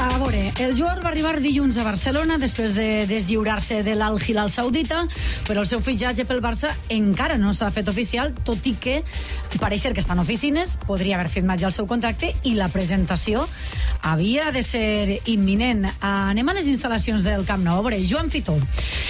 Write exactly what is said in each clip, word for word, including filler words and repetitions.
A veure, el jugador va arribar dilluns a Barcelona després de deslliurar-se de l'Al Hilal Saudita, però el seu fitxatge pel Barça encara no s'ha fet oficial, tot i que pareix ser que està en oficines, podria haver firmat ja el seu contracte i la presentació havia de ser imminent. Anem a les instal·lacions del Camp Nou. A veure, Joan Fitó,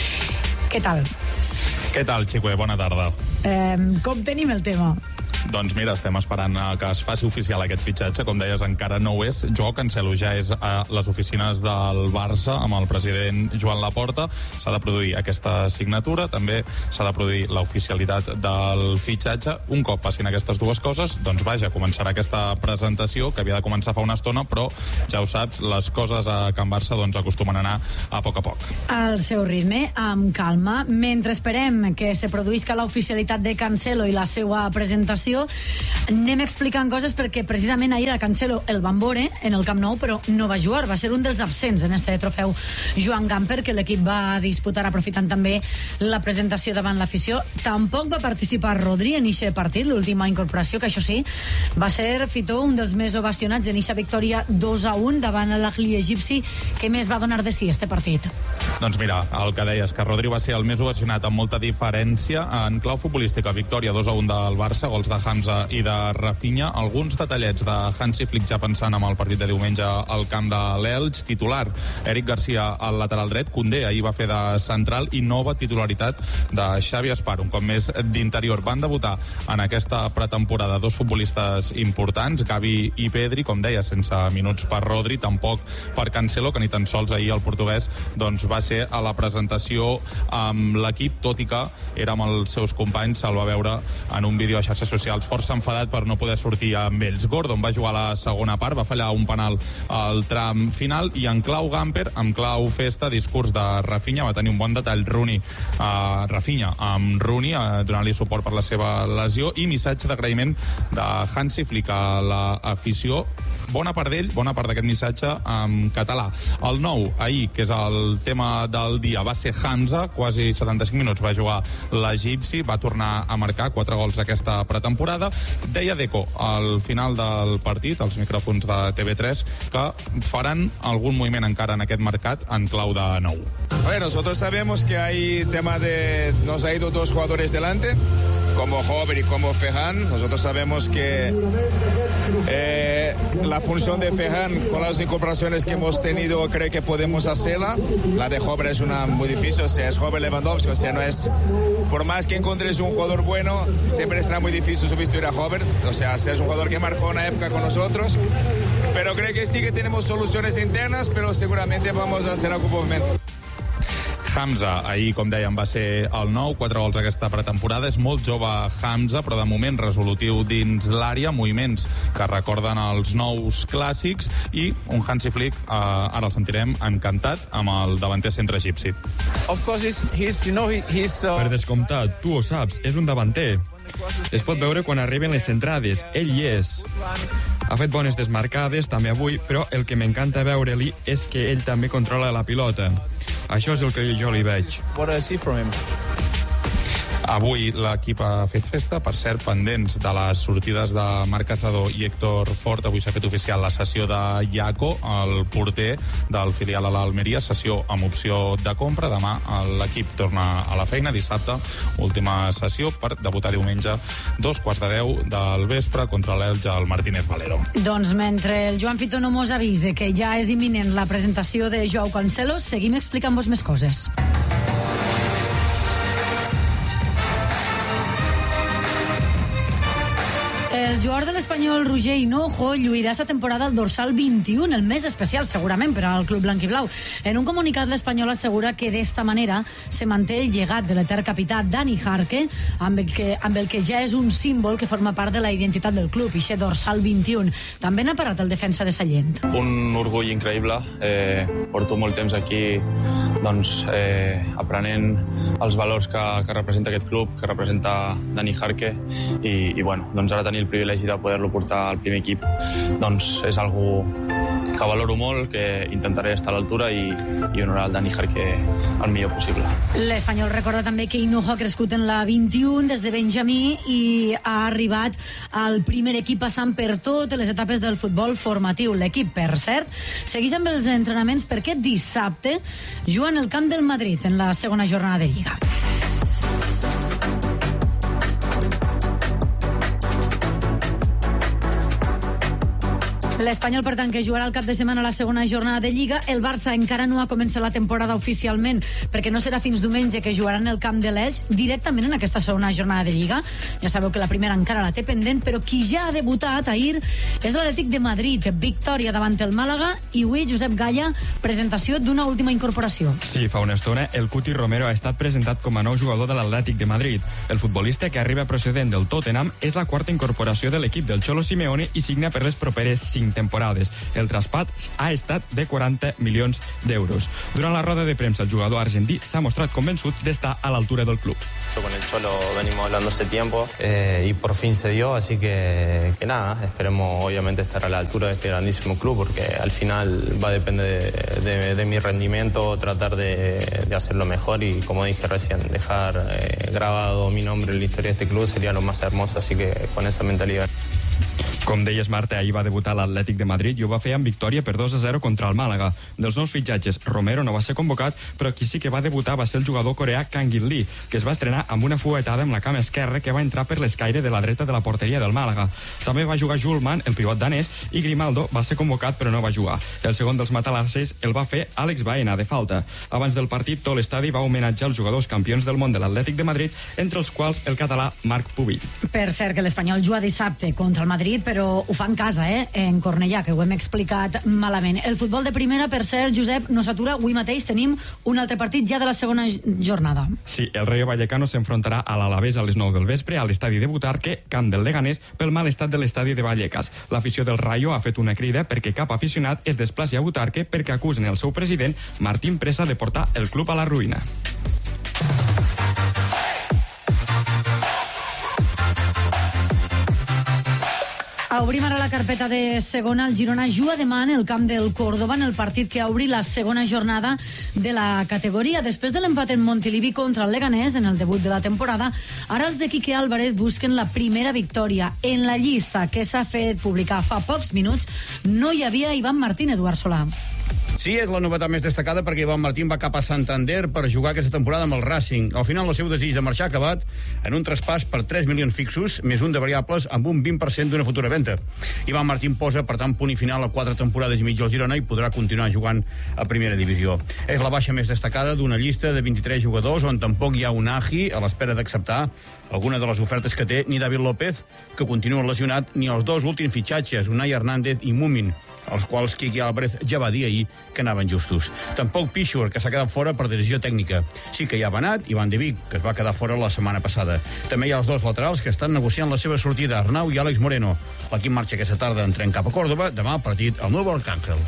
què tal? Què tal, Xicue? Bona tarda. Eh, com tenim el tema? Doncs mira, estem esperant que es faci oficial aquest fitxatge. Com deies, encara no ho és. Joao Cancelo ja és a les oficines del Barça amb el president Joan Laporta. S'ha de produir aquesta signatura, també s'ha de produir l'oficialitat del fitxatge. Un cop passin aquestes dues coses, doncs vaja, començarà aquesta presentació que havia de començar fa una estona, però ja ho saps, les coses a Can Barça doncs acostumen a anar a poc a poc. Al seu ritme, amb calma, mentre esperem que se produïsca l'oficialitat de Cancelo i la seva presentació, anem explicant coses perquè precisament ahir a Cancelo el van veure en el Camp Nou, però no va jugar, va ser un dels absents en este trofeu Joan Gamper, que l'equip va disputar aprofitant també la presentació davant l'afició. Tampoc va participar Rodri en eixe partit, l'última incorporació, que això sí, va ser, Fitó, un dels més ovacionats en eixa victòria dos a un davant l'Ahli egipci. Què més va donar de si este partit? Doncs mira, el que deies, que Rodri va ser el més ovacionat amb molta diferència en clau futbolística. Victòria dos a un del Barça, gols de Hamza i de Rafinha. Alguns detallets de Hansi Flick ja pensant en el partit de diumenge al camp de l'Elx. Titular, Eric Garcia al lateral dret. Koundé ahir va fer de central i nova titularitat de Xavi Espar, un cop més d'interior. Van debutar en aquesta pretemporada dos futbolistes importants, Gavi i Pedri, com deia, sense minuts per Rodri, tampoc per Cancelo, que ni tan sols ahir el portuguès doncs, va ser a la presentació amb l'equip, tot i que era amb els seus companys. Se'l va veure en un vídeo a xarxes socials força enfadat per no poder sortir amb ells. Gordon va jugar a la segona part, va fallar un penal al tram final, i en clau Gamper, en clau festa, discurs de Rafinha, va tenir un bon detall Rooney, uh, Rafinha amb Rooney, uh, donant-li suport per la seva lesió, i missatge d'agraïment de Hansi Flick a l'afició. Bona part d'ell, bona part d'aquest missatge en català. El nou, ahir, que és el tema del dia, va ser Hamza, quasi setanta-cinc minuts va jugar l'egipci, va tornar a marcar quatre gols aquesta pretemporada. Deia Deco al final del partit, als micròfons de T V tres, que faran algun moviment encara en aquest mercat en clau de nou. Bueno, nosotros sabemos que hay tema de... Nos ha ido dos jugadores delante, como Hover y como Ferran. Nosotros sabemos que eh, la función de Ferran con las incorporaciones que hemos tenido creo que podemos hacerla. La de Hover es una muy difícil, o sea, es Hover Lewandowski, o sea, no es... Por más que encontres un jugador bueno, siempre será muy difícil sustituir a Hover, o sea, es un jugador que marcó una época con nosotros, pero creo que sí que tenemos soluciones internas, pero seguramente vamos a hacer algún movimiento. Hamza, ahir, com dèiem, va ser el nou, quatre gols aquesta pretemporada. És molt jove Hamza, però de moment resolutiu dins l'àrea, moviments que recorden els nous clàssics, i un Hansi Flick, eh, ara el sentirem, encantat amb el davanter centre egipci. Of course, he's, he's, you know, he's, uh... Per descomptat, tu ho saps, és un davanter. Es pot veure quan arriben les centrades, ell hi és. Ha fet bones desmarcades també avui, però el que m'encanta veure-li és que ell també controla la pilota. Això és el que jo li veig. What I see from him. Avui l'equip ha fet festa, per cert, pendents de les sortides de Marc Caçador i Héctor Fort. Avui s'ha fet oficial la sessió de Iaco, el porter del filial a l'Almeria, sessió amb opció de compra. Demà l'equip torna a la feina, dissabte, última sessió per debutar diumenge, dos quarts de deu del vespre, contra l'Elx al Martínez Valero. Doncs mentre el Joan Fitó no mos avise que ja és imminent la presentació de Joao Cancelo, seguim explicant-vos més coses. El jugador de l'Espanyol, Roger Hinojo, lluirà esta temporada al dorsal vint-i-u, el més especial segurament per al club blanquiblau. En un comunicat, l'Espanyol assegura que d'esta manera se manté el llegat de l'etern capità Dani Jarque, amb el, que, amb el que ja és un símbol que forma part de la identitat del club, i aquest dorsal vint-i-u. També n'ha parat el defensa de Sallent. Un orgull increïble. Eh, porto molt temps aquí doncs, eh, aprenent els valors que, que representa aquest club, que representa Dani Jarque, i, i bueno, doncs ara tenir el privilegi de poder-lo portar al primer equip doncs és algo que valoro molt, que intentaré estar a l'altura i, i honorar el Dani Jarque el millor possible. L'Espanyol recorda també que Hinojo ha crescut en la vint-i-u des de Benjamí i ha arribat al primer equip passant per totes les etapes del futbol formatiu. L'equip, per cert, segueix amb els entrenaments perquè dissabte juguen el camp del Madrid en la segona jornada de Lliga. L'Espanyol, per tant, que jugarà el cap de setmana a la segona jornada de Lliga. El Barça encara no ha començat la temporada oficialment perquè no serà fins diumenge que jugaran el camp de l'Elx directament en aquesta segona jornada de Lliga. Ja sabeu que la primera encara la té pendent, però qui ja ha debutat ahir és l'Atlètic de Madrid. Victòria davant el Màlaga i avui, Josep Gaya, presentació d'una última incorporació. Sí, fa una estona el Cuti Romero ha estat presentat com a nou jugador de l'Atlètic de Madrid. El futbolista, que arriba procedent del Tottenham, és la quarta incorporació de l'equip del Cholo Simeone i signa per les properes cinc temporades. El traspat ha estat de quaranta milions d'euros. Durant la roda de premsa, el jugador argentí s'ha mostrat convençut d'estar a l'altura del club. Con el Cholo venimos hablando hace tiempo eh, y por fin se dio, así que, que nada, esperemos obviamente estar a la altura de este grandísimo club, porque al final va a depender de, de, de mi rendimiento, tratar de, de hacerlo mejor y, como dije recién, dejar eh, grabado mi nombre en la historia de este club sería lo más hermoso, así que con esa mentalidad. Com deies, Marta, ahir va debutar l'Atlètic de Madrid i ho va fer amb victòria per dos a zero contra el Màlaga. Dels nous fitxatges, Romero no va ser convocat, però qui sí que va debutar va ser el jugador coreà Kang In Lee, que es va estrenar amb una fuetada amb la cama esquerra que va entrar per l'escaire de la dreta de la porteria del Màlaga. També va jugar Julman, el pivot danès, i Grimaldo va ser convocat però no va jugar. El segon dels matalasses el va fer Àlex Baena, de falta. Abans del partit, tot l'estadi va homenatjar els jugadors campions del món de l'Atlètic de Madrid, entre els quals el català Marc Pubill. Per cert, que l'Espanyol juga dissabte contra el Madrid, però ho fa en casa, eh? En Cornellà, que ho hem explicat malament. El futbol de primera, per cert, Josep, no s'atura. Avui mateix tenim un altre partit ja de la segona jornada. Sí, el Rayo Vallecano s'enfrontarà a l'Alavés a les nou del vespre a l'estadi de Butarque, camp del Leganés, pel mal estat de l'estadi de Vallecas. L'afició del Rayo ha fet una crida perquè cap aficionat es desplaci a Butarque perquè acusen el seu president, Martín Presa, de portar el club a la ruïna. Obrim ara la carpeta de segona. El Girona juga demà en el camp del Córdoba en el partit que obri la segona jornada de la categoria. Després de l'empat en Montilivi contra el Leganés en el debut de la temporada, ara els de Quique Álvarez busquen la primera victòria. En la llista que s'ha fet publicar fa pocs minuts no hi havia Ivan Martín, Eduard Solà. Sí, és la novetat més destacada perquè Ivan Martín va cap a Santander per jugar aquesta temporada amb el Racing. Al final, el seu desig de marxar ha acabat en un traspàs per tres milions fixos, més un de variables, amb un vint per cent d'una futura venda. Ivan Martín posa, per tant, punt i final a quatre temporades i mitja al Girona i podrà continuar jugant a primera divisió. És la baixa més destacada d'una llista de vint-i-tres jugadors on tampoc hi ha un Agi a l'espera d'acceptar alguna de les ofertes que té ni David López, que continua lesionat, ni els dos últims fitxatges, Unai Hernández i Mumin, els quals Quique Álvarez ja va dir ahir que anaven justos. Tampoc Pichur, que s'ha quedat fora per decisió tècnica. Sí que hi ha Benat i Van de Vic, que es va quedar fora la setmana passada. També hi ha els dos laterals que estan negociant la seva sortida, Arnau i Àlex Moreno. L'equip marxa aquesta tarda en tren cap a Córdoba, demà el partit al Nuevo Arcángel.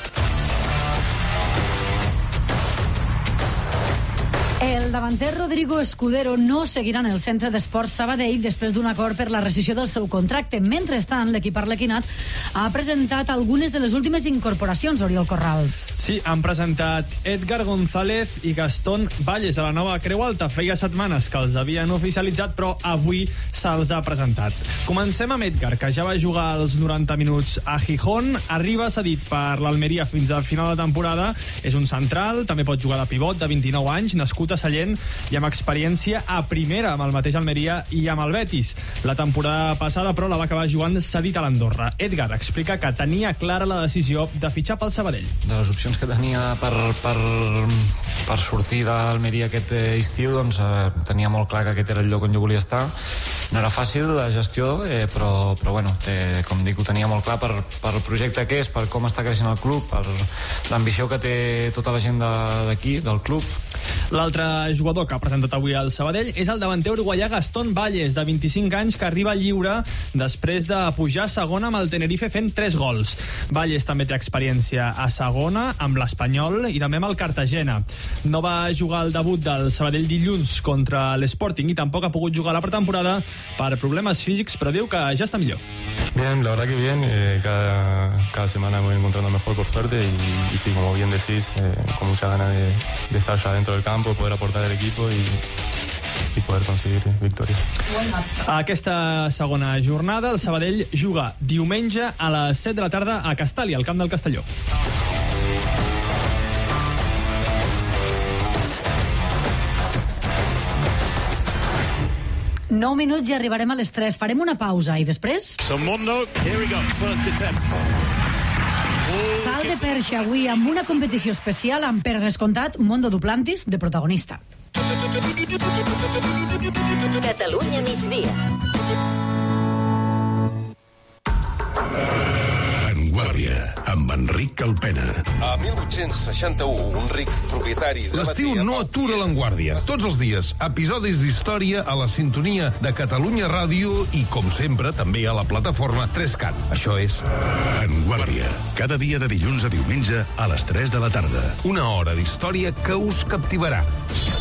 El davanter Rodrigo Escudero no seguirà en el centre d'esports Sabadell després d'un acord per la rescissió del seu contracte. Mentrestant, l'equip arlequinat ha presentat algunes de les últimes incorporacions, Oriol Corral. Sí, han presentat Edgar González i Gastón Valles a la nova Creu Alta. Feia setmanes que els havien oficialitzat, però avui se'ls ha presentat. Comencem amb Edgar, que ja va jugar els noranta minuts a Gijón. Arriba cedit per l'Almeria fins al final de temporada. És un central, també pot jugar de pivot, de vint-i-nou anys, nascut a Sallent i amb experiència a primera amb el mateix Almeria i amb el Betis. La temporada passada, però, la va acabar jugant cedit a l'Andorra. Edgar explica que tenia clara la decisió de fitxar pel Sabadell. De les opcions que tenia per, per, per sortir d'Almeria aquest estiu, doncs eh, tenia molt clar que aquest era el lloc on jo volia estar. No era fàcil la gestió, eh, però, però bueno, té, com dic, ho tenia molt clar per, per el projecte que és, per com està creixent el club, per l'ambició que té tota la gent d'aquí, del club. L'altre jugador que ha presentat avui al Sabadell és el davanter uruguaià Gastón Valles, de vint-i-cinc anys, que arriba lliure després de pujar a segona amb el Tenerife fent tres gols. Valles també té experiència a segona, amb l'Espanyol i també amb el Cartagena. No va jugar el debut del Sabadell dilluns contra l'Sporting i tampoc ha pogut jugar la pretemporada per problemes físics, però diu que ja està millor. Bien, la verdad que bien, eh, cada, cada semana me voy encontrando mejor por suerte y, y sí, como bien decís, eh, con mucha ganas de, de estar ya dentro del campo, poder aportar al equipo y, y poder conseguir victorias. Aquesta segona jornada, el Sabadell juga diumenge a les set de la tarda a Castalla, al camp del Castelló. nou minuts i arribarem a les tres. Farem una pausa i després... Mundo, here we go, first attempt. Salt de perxa avui amb una competició especial amb, per descomptat, Mondo Duplantis de protagonista. Catalunya migdia. Vanguardia, amb Enric Calpena. A mil vuit-cents seixanta-u, un ric propietari... L'estiu no atura l'Enguàrdia. Tots els dies, episodis d'història a la sintonia de Catalunya Ràdio i, com sempre, també a la plataforma tres cat. Això és Vanguardia. Cada dia de dilluns a diumenge a les tres de la tarda. Una hora d'història que us captivarà.